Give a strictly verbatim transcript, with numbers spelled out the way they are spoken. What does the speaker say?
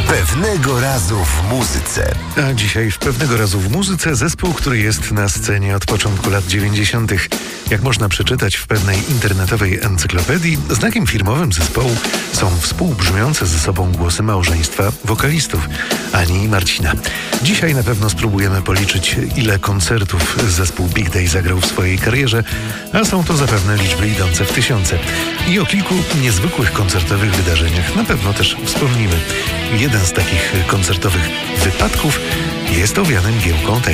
Pewnego razu w muzyce. A dzisiaj w Pewnego razu w muzyce zespół, który jest na scenie od początku lat dziewięćdziesiątych. Jak można przeczytać w pewnej internetowej encyklopedii, znakiem firmowym zespołu są współbrzmiące ze sobą głosy małżeństwa wokalistów Ani i Marcina. Dzisiaj na pewno spróbujemy policzyć, ile koncertów zespół Big Day zagrał w swojej karierze, a są to zapewne liczby idące w tysiące. I o kilku niezwykłych koncertowych wydarzeniach na pewno też wspomnimy. Jeden z takich koncertowych wypadków jest owiany mgiełką tajemnicy.